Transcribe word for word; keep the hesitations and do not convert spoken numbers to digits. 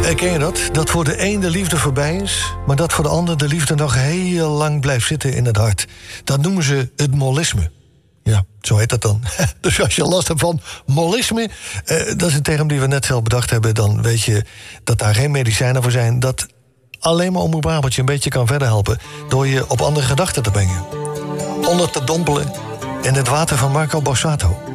Eh, ken je dat? Dat voor de een de liefde voorbij is, maar dat voor de ander de liefde nog heel lang blijft zitten in het hart. Dat noemen ze het mollisme. Ja, zo heet dat dan. Dus als je last hebt van mollisme, eh, dat is een term die we net zelf bedacht hebben, dan weet je dat daar geen medicijnen voor zijn. Dat alleen maar Omroep Brabant je een beetje kan verder helpen door je op andere gedachten te brengen. Onder te dompelen in het water van Marco Borsato.